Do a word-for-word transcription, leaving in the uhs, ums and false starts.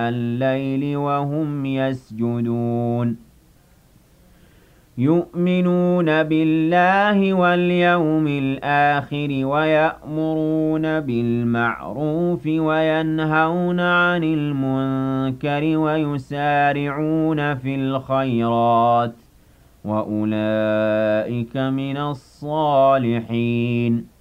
الليل وهم يسجدون يؤمنون بالله واليوم الآخر ويأمرون بالمعروف وينهون عن المنكر ويسارعون في الخيرات وأولئك من الصالحين